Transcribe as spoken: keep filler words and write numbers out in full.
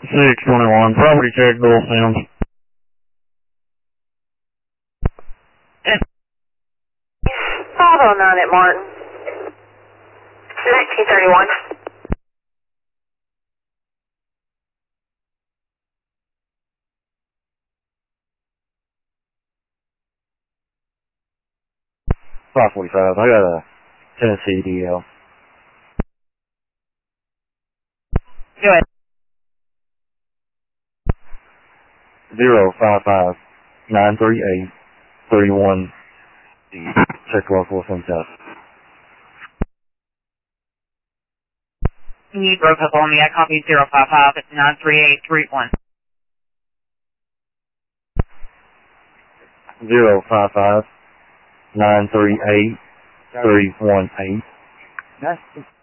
six twenty-one, property check, Bill Sims. five oh nine at Martin. nineteen thirty-one. five forty-five, I got a Tennessee D L. Go ahead. zero five five nine three eight three one. Check local from south. You broke up on me. I copied zero five five nine three eight three one. zero five five nine three eight three one eight. That's